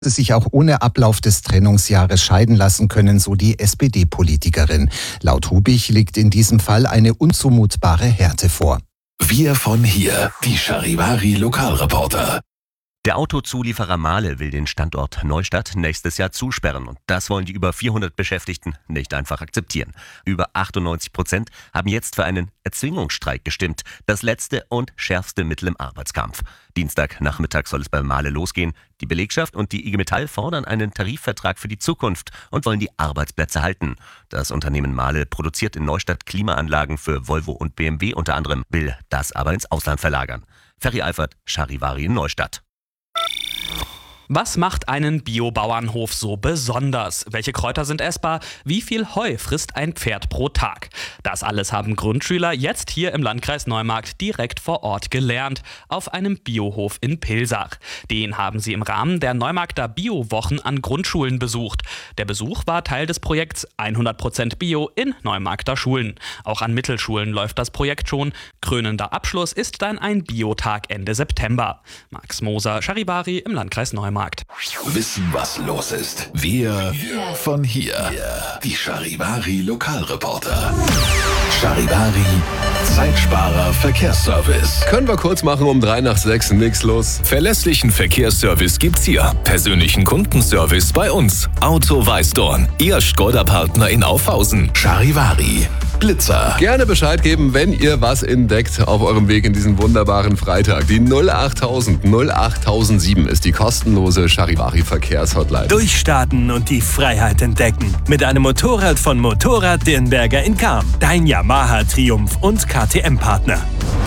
sich auch ohne Ablauf des Trennungsjahres scheiden lassen können, so die SPD-Politikerin. Laut Hubich liegt in diesem Fall eine unzumutbare Härte vor. Wir von hier, die Charivari Lokalreporter. Der Autozulieferer Mahle will den Standort Neustadt nächstes Jahr zusperren und das wollen die über 400 Beschäftigten nicht einfach akzeptieren. Über 98% haben jetzt für einen Erzwingungsstreik gestimmt, das letzte und schärfste Mittel im Arbeitskampf. Dienstagnachmittag soll es bei Mahle losgehen. Die Belegschaft und die IG Metall fordern einen Tarifvertrag für die Zukunft und wollen die Arbeitsplätze halten. Das Unternehmen Mahle produziert in Neustadt Klimaanlagen für Volvo und BMW unter anderem, will das aber ins Ausland verlagern. Ferry Eifert, Charivari in Neustadt. Was macht einen Biobauernhof so besonders? Welche Kräuter sind essbar? Wie viel Heu frisst ein Pferd pro Tag? Das alles haben Grundschüler jetzt hier im Landkreis Neumarkt direkt vor Ort gelernt, auf einem Biohof in Pilsach. Den haben sie im Rahmen der Neumarkter Bio-Wochen an Grundschulen besucht. Der Besuch war Teil des Projekts 100% Bio in Neumarkter Schulen. Auch an Mittelschulen läuft das Projekt schon. Krönender Abschluss ist dann ein Biotag Ende September. Max Moser, Charivari im Landkreis Neumarkt. Wissen, was los ist. Wir von hier, die Charivari Lokalreporter. Charivari Zeitsparer Verkehrsservice. Können wir kurz machen, um 5:03, nix los. Verlässlichen Verkehrsservice gibt's hier. Persönlichen Kundenservice bei uns. Auto Weißdorn, Ihr Skoda-Partner in Aufhausen. Charivari Blitzer. Gerne Bescheid geben, wenn ihr was entdeckt auf eurem Weg in diesen wunderbaren Freitag. Die 08000 08007 ist die kostenlose Charivari Verkehrshotline. Durchstarten und die Freiheit entdecken. Mit einem Motorrad von Motorrad Dirnberger in Cham. Dein Yamaha Triumph und KTM-Partner.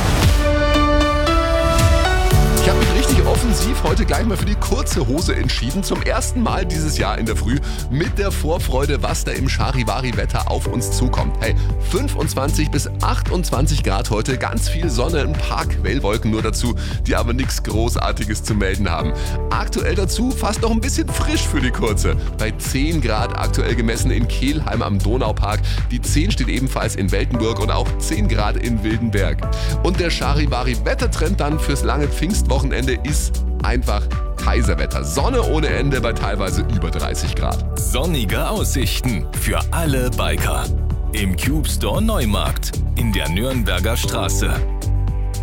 Ich habe mich richtig offensiv heute gleich mal für die kurze Hose entschieden. Zum ersten Mal dieses Jahr in der Früh mit der Vorfreude, was da im Charivari-Wetter auf uns zukommt. Hey, 25 bis 28 Grad heute, ganz viel Sonne, ein paar Quellwolken nur dazu, die aber nichts Großartiges zu melden haben. Aktuell dazu fast noch ein bisschen frisch für die kurze. Bei 10 Grad aktuell gemessen in Kelheim am Donaupark. Die 10 steht ebenfalls in Weltenburg und auch 10 Grad in Wildenberg. Und der Charivari-Wettertrend dann fürs lange Pfingstwochenende ist einfach Kaiserwetter. Sonne ohne Ende bei teilweise über 30 Grad. Sonnige Aussichten für alle Biker. Im Cube Store Neumarkt in der Nürnberger Straße.